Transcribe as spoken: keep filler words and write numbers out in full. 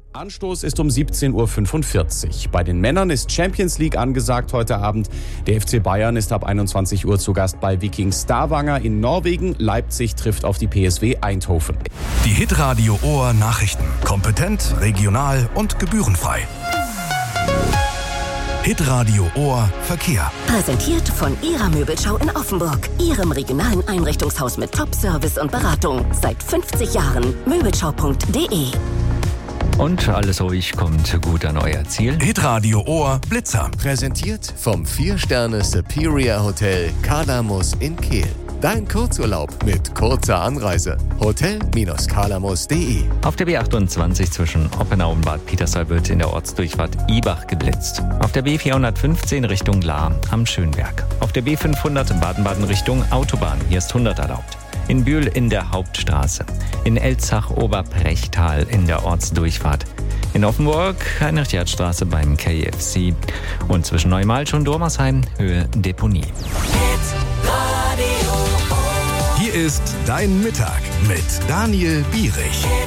Anstoß ist um siebzehn Uhr fünfundvierzig. Bei den Männern ist Champions League angesagt heute Abend. Der F C Bayern ist ab einundzwanzig Uhr zu Gast bei Viking Stavanger in Norwegen. Leipzig trifft auf die P S V Eindhoven. Die Hitradio Ohr Nachrichten. Kompetent, regional und gebührenfrei. Hitradio Ohr Verkehr. Präsentiert von Ihrer Möbelschau in Offenburg. Ihrem regionalen Einrichtungshaus mit Top-Service und Beratung. Seit fünfzig Jahren. Möbelschau punkt de. Und alles ruhig kommt gut an euer Ziel. Hitradio Ohr Blitzer. Präsentiert vom vier Sterne Superior Hotel Kalamus in Kehl. Dein Kurzurlaub mit kurzer Anreise. hotel Bindestrich kalamus punkt de. Auf der B achtundzwanzig zwischen Oppenau und Bad Peterswald wird in der Ortsdurchfahrt Ibach geblitzt. Auf der B vierhundertfünfzehn Richtung Lahr am Schönberg. Auf der B fünfhundert in Baden-Baden Richtung Autobahn. Hier ist hundert erlaubt. In Bühl in der Hauptstraße. In Elzach-Oberbrechtal in der Ortsdurchfahrt. In Offenburg Heinrich-Hertz-Straße beim K F C. Und zwischen Neumalsch und Dormersheim Höhe Deponie. Hier ist Dein Mittag mit Daniel Bierich.